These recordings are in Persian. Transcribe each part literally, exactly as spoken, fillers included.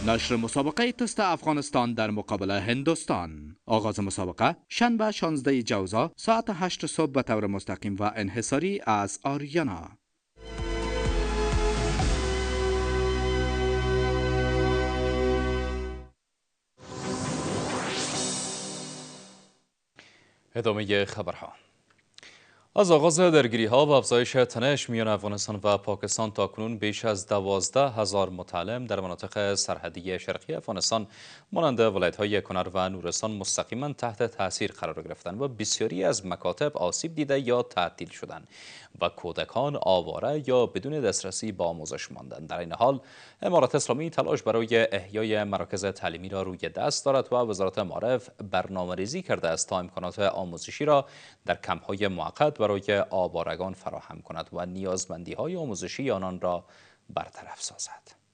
نشر مسابقه تست افغانستان در مقابل هندوستان. آغاز مسابقه شنبه شانزده جوزا ساعت هشت صبح به طور مستقیم و انحصاری از آریانا. ادامه خبرها. از آغاز درگیری ها و افزایش تنش میان افغانستان و پاکستان تا کنون بیش از دوازده هزار متعلم در مناطق سرحدی شرقی افغانستان مانند ولایت های کنر و نورستان مستقیما تحت تاثیر قرار گرفتند و بسیاری از مکاتب آسیب دیده یا تعطیل شدند و کودکان آواره یا بدون دسترسی به آموزش ماندند. در این حال امارت اسلامی تلاش برای احیای مراکز تعلیمی را روی دست دارد و وزارت معارف برنامه‌ریزی کرده است تا امکانات آموزشی را در کمپ‌های موقت برای آوارگان فراهم کند و نیازمندی‌های آموزشی آنان را برطرف سازد.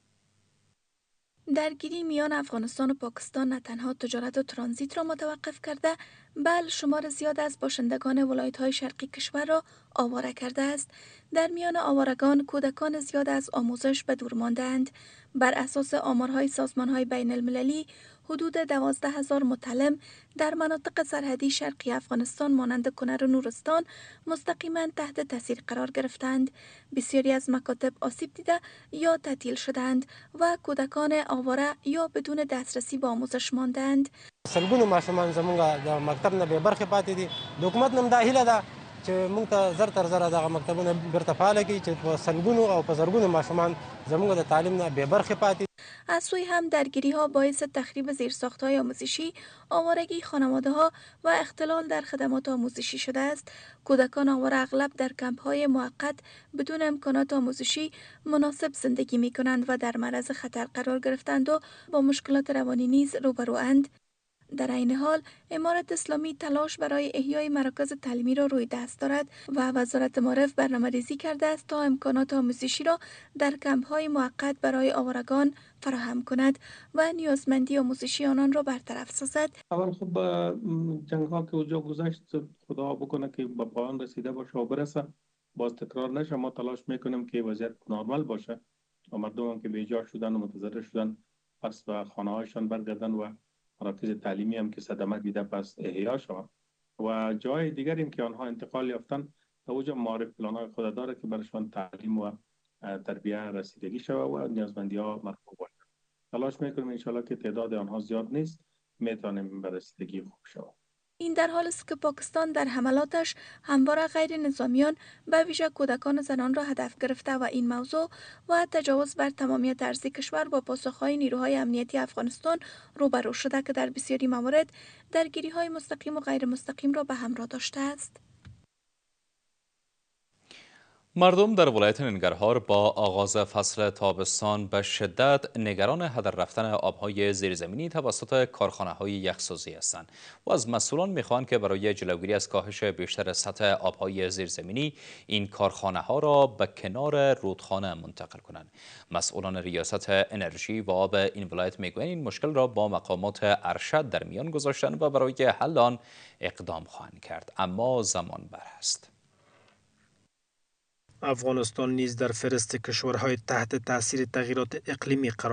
درگیری میان افغانستان و پاکستان نه تنها تجارت و ترانزیت را متوقف کرده، بل شمار زیاد از باشندگان ولایت‌های شرقی کشور را آواره کرده است. در میان آوارگان کودکان زیاد از آموزش به دور مانده‌اند. بر اساس آمارهای سازمان‌های بین المللی حدود دوازده هزار متعلم در مناطق سرحدی شرقی افغانستان مانند کنر و نورستان مستقیما تحت تاثیر قرار گرفتند. بسیاری از مکاتب آسیب دیده یا تعطیل شدند و کودکان آواره یا بدون دسترسی به آموزش ماندند. سلګونو ماشومان زمونږ د مکتب نه بې برخې پاتې دي. د حکومت نوم دا هیله ده چې موږ ته زر تر زره دغه مکتبونه بیرته فعاله کړي چې په سلګونو او په زرګونو ماشومان زمونږ د تعلیم نه بې برخې پاتې. از سوی هم درگیری ها باعث تخریب زیرساخت های آموزشی، آوارگی خانواده ها و اختلال در خدمات آموزشی شده است. کودکان آواره اغلب در کمپ های موقت بدون امکانات آموزشی مناسب زندگی می کنند و در معرض خطر قرار گرفتند و با مشکلات روانی نیز روبروند. در این حال امارت اسلامی تلاش برای احیای مراکز تعلیمی را روی دست دارد و وزارت معارف برنامه‌ریزی کرده است تا امکانات آموزشی را در کمپ‌های موقت برای آوارگان فراهم کند و نیازمندی آموزشی آنان را برطرف سازد. اول خب جنگ ها که اونجا گذشت خدا بکنه که به پایان رسیده باشه و برسه، باز تکرار نشه. ما تلاش میکنیم که وضعیت نرمال باشه و مردم هم که بیجا شدن و متضرر شدن پس به خانه هایشان برگردن و مراکز تعلیمی هم که صدمه دیده پس احیا شود و جای دیگری هم که آنها انتقال یافتن تا اوجا معارف پلان‌های خود داره که برشان تعلیم و تربیه رسیدگی شود و نیازمندی ها مرفوع باشه. تلاش میکنیم انشالله که تعداد آنها زیاد نیست میتونیم به رسیدگی خوب شود. این در حالی است که پاکستان در حملاتش همواره غیر نظامیان به ویژه کودکان زنان را هدف گرفته و این موضوع و تجاوز بر تمامیت ارضی کشور با پاسخهای نیروهای امنیتی افغانستان روبرو شده که در بسیاری موارد درگیری‌های مستقیم و غیر مستقیم را به همراه داشته است. مردم در ولایت ننگرهار با آغاز فصل تابستان به شدت نگران هدر رفتن آبهای زیرزمینی توسط کارخانه‌های یخسازی هستند و از مسئولان می‌خواهند که برای جلوگیری از کاهش بیشتر سطح آبهای زیرزمینی این کارخانه‌ها را به کنار رودخانه منتقل کنند. مسئولان ریاست انرژی و آب این ولایت میگویند این مشکل را با مقامات ارشد در میان گذاشتند و برای حل آن اقدام خواهند کرد، اما زمان بر است. افغانستان نیز در فهرست کشورهای تحت تاثیر تغییرات اقلیمی قرار